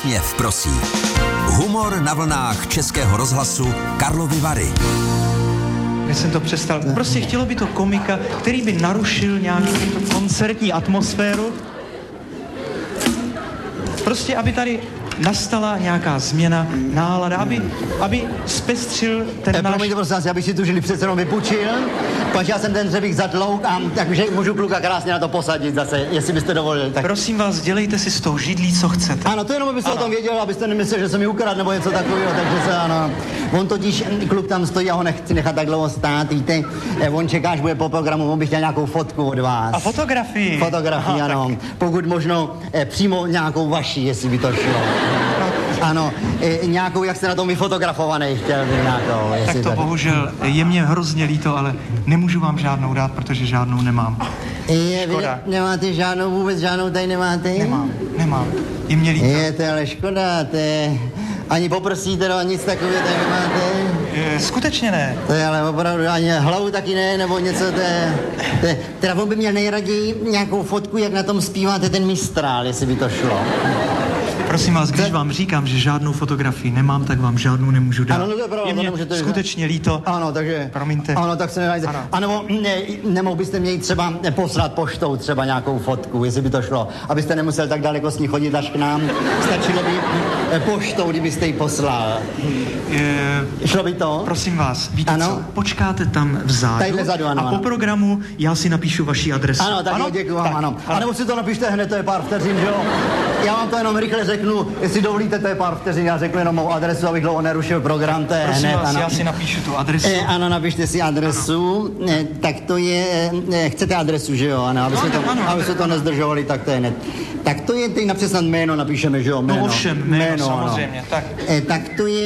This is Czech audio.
Směv prosí. Humor na vlnách Českého rozhlasu Karlovy Vary. Já jsem to přestal. Prostě chtělo by to komika, který by narušil nějakou koncertní atmosféru. Prostě, aby tady nastala nějaká změna nálada, aby zpestřil ten náš... Promiňte, prosím vás, já bych si tu žili přece jenom vypůjčil, pak já jsem ten dřevík zatlouk a takže můžu kluka krásně na to posadit zase, jestli byste dovolil. Tak... Prosím vás, dělejte si s tou židlí, co chcete. Ano, to jenom, abyste o tom věděl, abyste nemyslel, že jsem mi ukradl nebo něco takového, takže se ano. On totiž, kluk tam stojí, já ho nechci nechat tak dlouho stát, víte, on čeká, až bude po programu, on by chtěl nějakou fotku od vás. A fotografii? Fotografii, ano. Tak... Pokud možno přímo nějakou vaší, jestli by to šlo. Ano, nějakou, jak jste na tom vyfotografovaný, chtěl bych nějakou. Tak to tady... bohužel je mě hrozně líto, ale nemůžu vám žádnou dát, protože žádnou nemám. Vy nemáte žádnou, vůbec žádnou tady nemáte? Nemám. Je mě líto. To je ale škoda, to je... Ani poprosíte, no, nic takového tady nemáte? Skutečně ne. To je ale opravdu, ani hlavu taky ne, nebo něco, to je... Teda on by měl nejraději nějakou fotku, jak na tom zpíváte ten Mistral, jestli by to šlo. Prosím vás, když vám říkám, že žádnou fotografii nemám, tak vám žádnou nemůžu dát. Ano, no to je pravda, je mě nemůžete skutečně líto. Ano, takže... Promiňte. Ano, tak se nedáte. A nebo nemohl byste mě třeba poslat poštou třeba nějakou fotku, jestli by to šlo. Abyste nemusel tak daleko s ní chodit až k nám. Stačilo by poštou, kdybyste ji poslal. Šlo by to? Prosím vás, víte ano? co? Počkáte tam vzadu. Tadyhle vzadu, ano, a po programu já si napíšu vaši adresu. Ano, tak děkuji vám, ano. A nebo si to napište hned, to je pár vteřin, že jo? Já vám to jenom rychle řeknu, jestli dovolíte, to je pár vteřin, já řeknu jenom mou adresu, abych dlouho nerušil program, to je prosím hned, vás, ano. já si napíšu tu adresu. Ano, napište si adresu, tak to je, chcete adresu, že jo, ano, aby se to nezdržovali, tak to je hned. Tak to je, teď napřed snad jméno napíšeme, že jo, jméno. No ovšem, jméno samozřejmě, ano. Tak to je